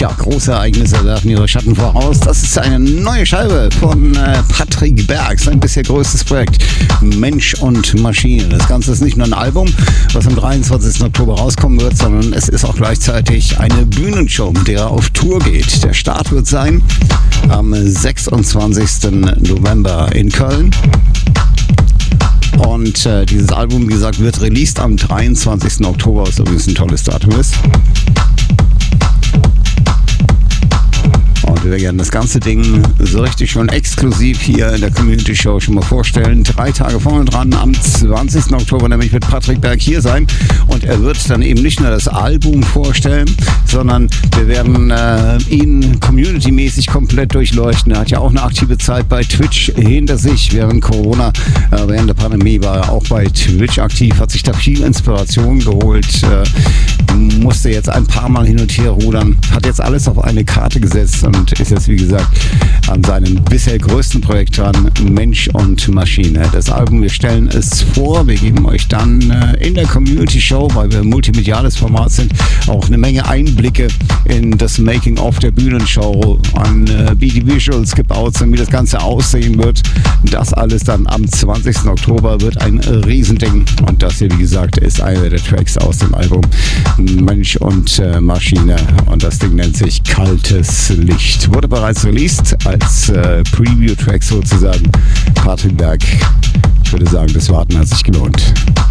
Tja, große Ereignisse werfen ihre Schatten voraus. Das ist eine neue Scheibe von Patrick Berg, sein bisher größtes Projekt, Mensch und Maschine. Das Ganze ist nicht nur ein Album, was am 23. Oktober rauskommen wird, sondern es ist auch gleichzeitig eine Bühnenshow, mit der er auf Tour geht. Der Start wird sein am 26. November in Köln. Und dieses Album, wie gesagt, wird released am 23. Oktober, was übrigens ein tolles Datum ist. Und wir werden das ganze Ding so richtig schon exklusiv hier in der Community Show schon mal vorstellen. 3 Tage vorne dran, am 20. Oktober nämlich wird Patrick Berg hier sein. Und er wird dann eben nicht nur das Album vorstellen, sondern wir werden ihn community-mäßig komplett durchleuchten. Er hat ja auch eine aktive Zeit bei Twitch hinter sich. Während Corona, während der Pandemie war er auch bei Twitch aktiv, hat sich da viel Inspiration geholt, musste jetzt ein paar Mal hin und her rudern, hat jetzt alles auf eine Karte gesetzt und ist jetzt, wie gesagt, an seinem bisher größten Projekt dran, Mensch und Maschine. Das Album, wir stellen es vor, wir geben euch dann in der Community Show, weil wir ein multimediales Format sind, auch eine Menge Einblicke in das Making-of der Bühnenshow, an wie die Visuals gebaut sind, wie das Ganze aussehen wird. Das alles dann am 20. Oktober wird ein Riesending und das hier, wie gesagt, ist einer der Tracks aus dem Album Mensch und Maschine und das Ding nennt sich Kaltes Licht. Wurde bereits released als Preview-Track sozusagen. Patrick Berg, ich würde sagen, das Warten hat sich gelohnt.